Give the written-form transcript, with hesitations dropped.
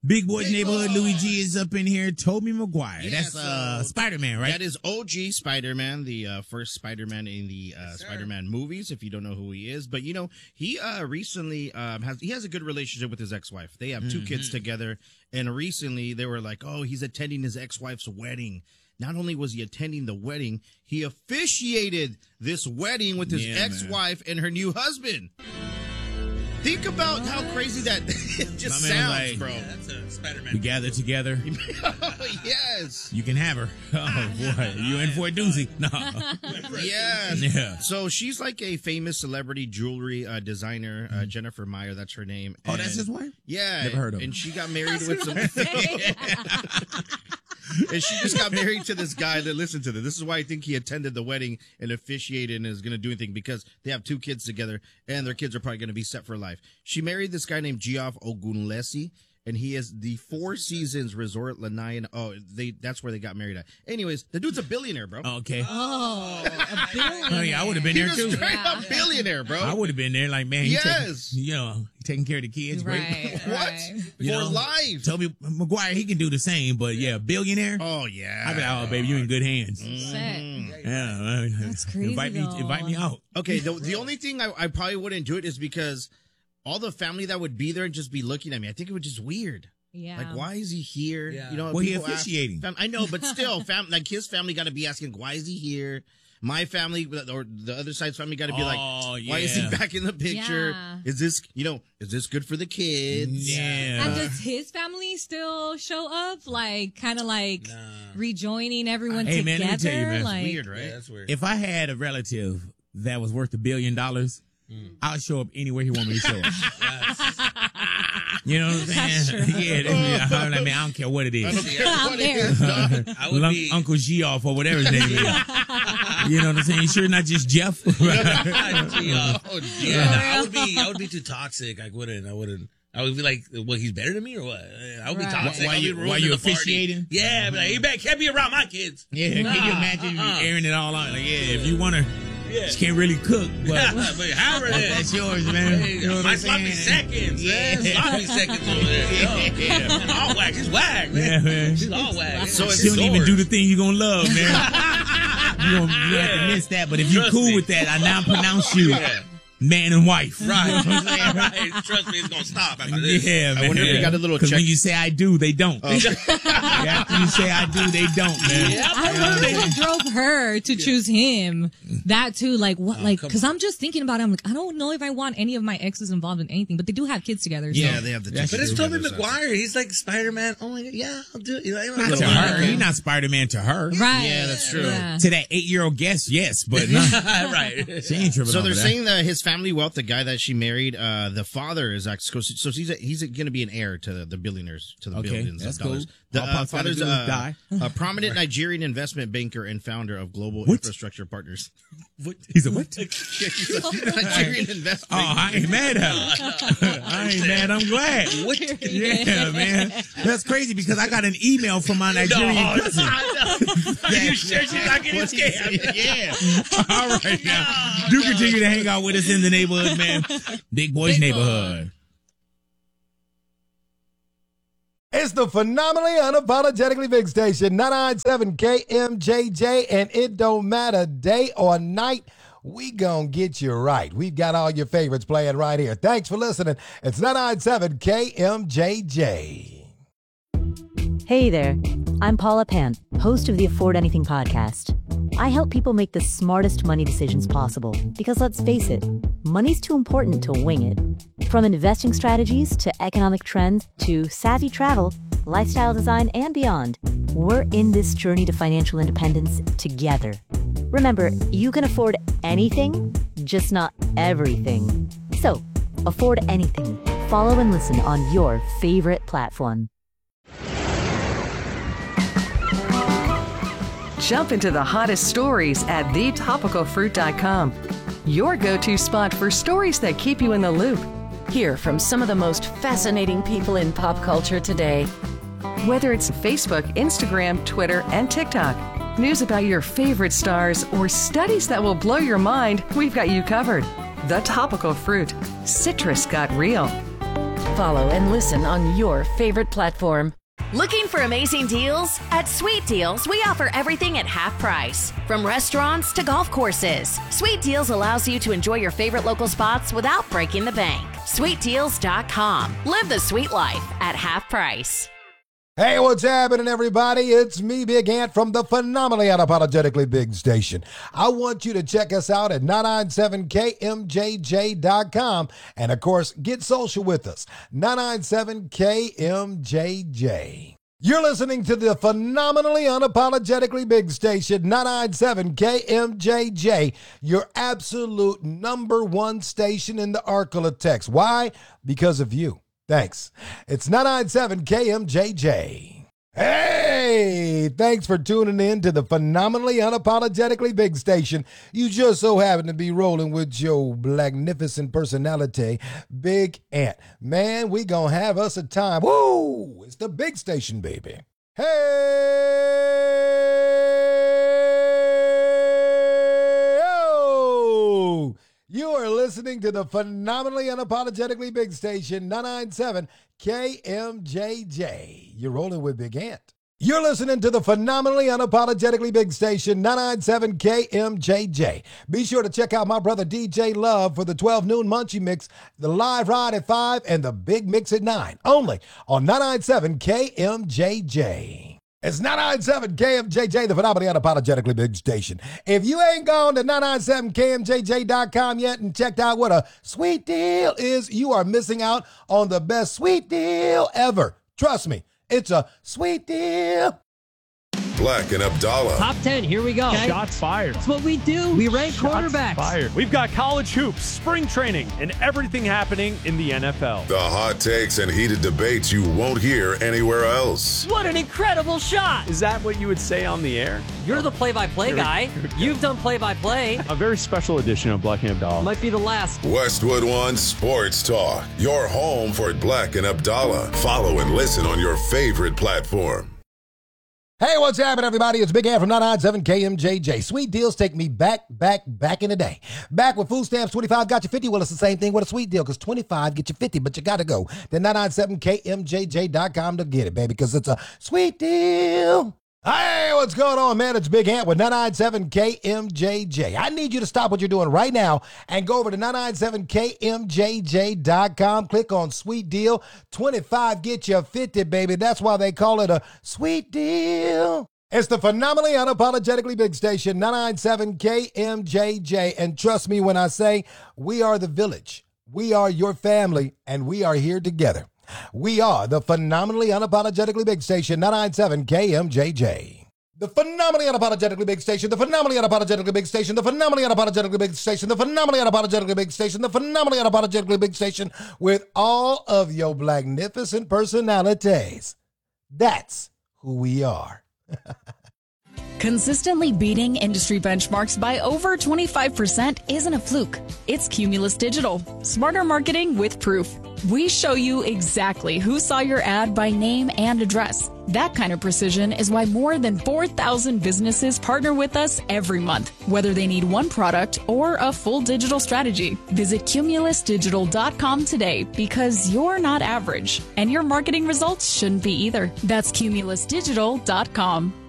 Big Boys Neighborhood, Louis G is up in here. Tobey Maguire. That's Spider-Man, right? That is OG Spider-Man, the first Spider-Man in the Spider-Man movies, if you don't know who he is. But, you know, he recently has a good relationship with his ex-wife. They have 2 kids together. And recently they were like, oh, he's attending his ex-wife's wedding. Not only was he attending the wedding, he officiated this wedding with his ex-wife and her new husband. Think about how crazy that just sounds, like, bro. Yeah, that's a Spider-Man. We gather together. Yes. You can have her. Oh, boy. You in for a doozy. No. Yes. Yeah. So she's like a famous celebrity jewelry designer, Jennifer Meyer. That's her name. Oh, that's his wife? Yeah. Never heard of her. And she got married with some... And she just got married to this guy that, listen to this. This is why I think he attended the wedding and officiated and is going to do anything, because they have 2 kids together and their kids are probably going to be set for life. She married this guy named Geoff Ogunlesi, and he is the Four Seasons Resort Lanai. Oh, that's where they got married at. Anyways, the dude's a billionaire, bro. Okay. Oh, a billionaire. Honey, I would have been there too. He's a straight up billionaire, bro. I would have been there, like, man. Yes. Taking care of the kids. Right. What? For life. Tobey Maguire, he can do the same, but yeah, billionaire. Oh yeah. I'd be like, oh baby, you in good hands. Shit. Yeah, That's crazy. Invite me out. Okay, the only thing I probably wouldn't do it is because all the family that would be there and just be looking at me, I think it would just weird. Yeah. Like, why is he here? Yeah. You know, Well, he people ask- officiating. I know, but still, like his family got to be asking, why is he here? My family or the other side's family got to be like, why is he back in the picture? Yeah. Is this good for the kids? Yeah. And does his family still show up? Like, kind of like rejoining everyone Hey, together? man, let me tell you, man, it's like, Weird, right? Yeah, that's weird. If I had a relative that was worth $1 billion, I'll show up anywhere he want me to show up. You know what I'm saying? Yeah, I'm like, man, I don't care what it is. I don't care I'm what there. it is, dog. I would be Uncle Geoff or whatever his name is. You know what I'm saying? You sure not just Jeff? Oh, yeah. yeah. I would be too toxic. I wouldn't. I would be like, well, he's better than me or what? I would be Right. toxic. While I'd be you ruining the party. officiating? Yeah, but like, he can't be around my kids. Yeah, can you imagine you airing it all out? Like, yeah, if you want to, she can't really cook, but but however it is. that's yours, man. Hey, You know what my I'm sloppy saying? seconds, man. Yeah. Sloppy seconds over there. Yeah. All whack. She's whack, man. Yeah, man. She's all whack. So She don't even do the thing you're going to love, man. You have to miss that, but if you're Trust cool me. with that, I now pronounce you Yeah. man and wife. Right. Right. Trust me, it's going to stop after this. Yeah, man. I wonder if we got a little Because check. when you say I do, they don't. After you say I do, they don't, man. I wonder what drove her to choose him. That too, like what, because I'm just thinking about it. I'm like, I don't know if I want any of my exes involved in anything, but they do have kids together. So. Yeah, they have the That's two But it's kids Tobey together, so- Maguire. He's like Spider-Man. Oh, yeah, I'll do it. Not to her. He's not Spider-Man to her. Right. Yeah, that's true. Yeah. To that 8-year-old guest, yes, but no. Right. She ain't tripping So over they're that. saying that his family wealth, the guy that she married, the father is actually, so he's going to be an heir to the billionaires, to the Okay, billions that's of dollars. cool. The All Pop's gotta father's do is die. a prominent Nigerian investment banker and founder of Global Infrastructure Partners. He's a what? He's a Nigerian investment Oh, I ain't mad at her. I ain't mad. I'm glad. Yeah, man. That's crazy because I got an email from my Nigerian cousin. Are you sure she's not getting scammed? Yeah. All right, now. Do continue to hang out with us in the neighborhood, man. Big Boys Neighborhood. It's the phenomenally unapologetically big station, 997 KMJJ, and it don't matter day or night. We gonna get you right. We've got all your favorites playing right here. Thanks for listening. It's 997 KMJJ. Hey there, I'm Paula Pant, host of the Afford Anything podcast. I help people make the smartest money decisions possible because let's face it, money's too important to wing it. From investing strategies to economic trends to savvy travel, lifestyle design, and beyond, we're in this journey to financial independence together. Remember, you can afford anything, just not everything. So, afford anything. Follow and listen on your favorite platform. Jump into the hottest stories at thetopicalfruit.com. Your go-to spot for stories that keep you in the loop. Hear from some of the most fascinating people in pop culture today. Whether it's Facebook, Instagram, Twitter, and TikTok, news about your favorite stars, or studies that will blow your mind, we've got you covered. The Topical Fruit. Citrus got real. Follow and listen on your favorite platform. Looking for amazing deals? At Sweet Deals, we offer everything at half price. From restaurants to golf courses, Sweet Deals allows you to enjoy your favorite local spots without breaking the bank. SweetDeals.com. Live the sweet life at half price. Hey, what's happening, everybody? It's me, Big Ant, from the phenomenally unapologetically big station. I want you to check us out at 997KMJJ.com. And, of course, get social with us, 997KMJJ. You're listening to the phenomenally unapologetically big station, 997KMJJ, your absolute number one station in the Arklatex. Why? Because of you. Thanks. It's 997 KMJJ. Hey, thanks for tuning in to the phenomenally unapologetically big station. You just so happen to be rolling with your magnificent personality, Big Ant. Man, we gonna have us a time. Woo! It's the big station, baby. Hey! Oh! You are listening to the phenomenally unapologetically big station, 997 KMJJ. You're rolling with Big Ant. You're listening to the phenomenally unapologetically big station, 997 KMJJ. Be sure to check out my brother DJ Love for the 12 noon Munchie Mix, the live ride at 5, and the big mix at 9. Only on 997 KMJJ. It's 997 KMJJ, the phenomenally unapologetically big station. If you ain't gone to 997KMJJ.com yet and checked out what a sweet deal is, you are missing out on the best sweet deal ever. Trust me, it's a sweet deal. Black and Abdallah. Top 10, here we go. Okay. Shots fired. That's what we do. We rank quarterbacks. Fired. We've got college hoops, spring training, and everything happening in the NFL. The hot takes and heated debates you won't hear anywhere else. What an incredible shot. Is that what you would say on the air? You're the play-by-play guy. You've done play-by-play. A very special edition of Black and Abdallah. Might be the last. Westwood One Sports Talk. Your home for Black and Abdallah. Follow and listen on your favorite platform. Hey, what's happening, everybody? It's Big Ant from 997 KMJJ. Sweet deals take me back in the day. Back with food stamps, 25 got you 50. Well, it's the same thing with a sweet deal because 25 get you 50, but you got to go to 997KMJJ.com to get it, baby, because it's a sweet deal. Hey, what's going on, man? It's Big Ant with 997 KMJJ. I need you to stop what you're doing right now and go over to 997KMJJ.com. Click on Sweet Deal. 25 get you 50, baby. That's why they call it a sweet deal. It's the phenomenally unapologetically big station, 997 KMJJ. And trust me when I say we are the village. We are your family, and we are here together. We are the phenomenally unapologetically big station, 997 KMJJ. The phenomenally unapologetically big station, the phenomenally unapologetically big station, the phenomenally unapologetically big station, the phenomenally unapologetically big station, the phenomenally unapologetically big station with all of your magnificent personalities. That's who we are. Consistently beating industry benchmarks by over 25% isn't a fluke. It's Cumulus Digital. Smarter marketing with proof. We show you exactly who saw your ad by name and address. That kind of precision is why more than 4,000 businesses partner with us every month, whether they need one product or a full digital strategy. Visit CumulusDigital.com today because you're not average, and your marketing results shouldn't be either. That's CumulusDigital.com.